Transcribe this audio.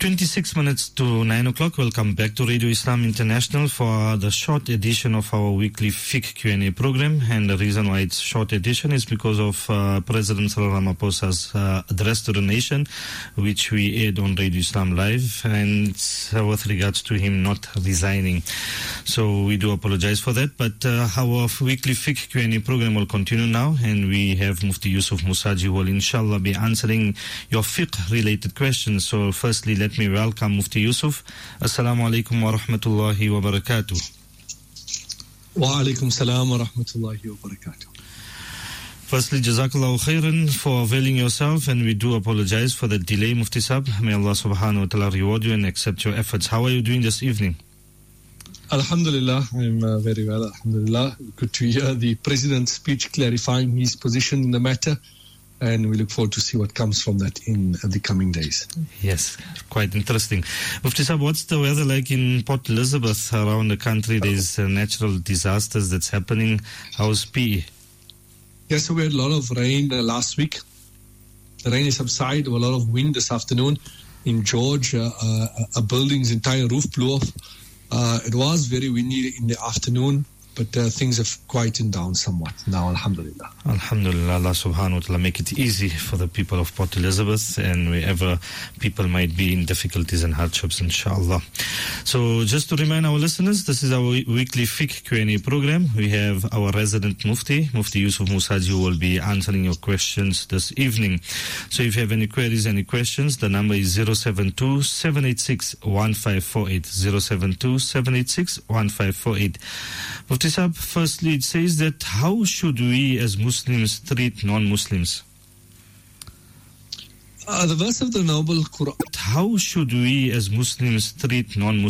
26 minutes to 9 o'clock. Welcome back to Radio Islam International for the short edition of our weekly fiqh Q&A program. And the reason why it's short edition is because of President Cyril Ramaphosa's address to the nation, which we aired on Radio Islam Live, and with regards to him not resigning. So we do apologize for that. But our weekly fiqh Q&A program will continue now, and we have Mufti Yusuf Musaji who will inshallah be answering your fiqh-related questions. So firstly, let me welcome Mufti Yusuf. Assalamu alaikum wa rahmatullahi wa barakatuh. Wa alaikum salam wa rahmatullahi wa barakatuh. Firstly, Jazakallahu khairan for availing yourself, and we do apologize for the delay, Mufti Sahib. May Allah subhanahu wa ta'ala reward you and accept your efforts. How are you doing this evening? Alhamdulillah, I'm very well, alhamdulillah. Good to hear the President's speech clarifying his position in the matter, and we look forward to see what comes from that in the coming days. Yes, quite interesting. Mufti Sahib, what's the weather like in Port Elizabeth around the country? There's natural disasters that's happening. How's PE? Yes, so we had a lot of rain last week. The rain has subsided, a lot of wind this afternoon. In George, a building's entire roof blew off. It was very windy in the afternoon, but things have quietened down somewhat now, alhamdulillah. Alhamdulillah, Allah subhanahu wa ta'ala make it easy for the people of Port Elizabeth and wherever people might be in difficulties and hardships, inshallah. So just to remind our listeners, this is our weekly fiqh Q&A program. We have our resident Mufti Yusuf Musaji, who will be answering your questions this evening. So if you have any queries, any questions, the number is 072-786-1548, 072-786-1548. Mufti Sahib, firstly, it says that how should we as Muslims treat non-Muslims? The verse of the Noble Quran. How should we as Muslims treat non-Muslims?